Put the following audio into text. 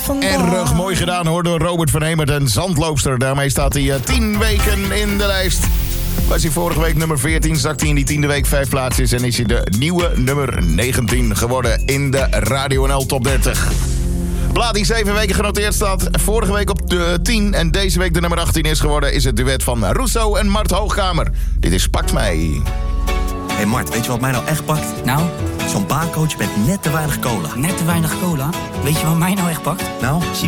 vandaag. Erg mooi gedaan hoor door Robert van Hemert en Zandloopster. Daarmee staat hij 10 weken in de lijst. Was hij vorige week nummer 14, zakt hij in die 10e week 5 plaatsjes... en is hij de nieuwe nummer 19 geworden in de Radio NL Top 30. Plaat die 7 weken genoteerd staat. Vorige week op de 10 en deze week de nummer 18 is geworden... is het duet van Russo en Mart Hoogkamer. Dit is Pakt Mij. Hey Mart, weet je wat mij nou echt pakt? Nou? Zo'n baancoach met net te weinig cola. Net te weinig cola? Weet je wat mij nou echt pakt? Nou, zie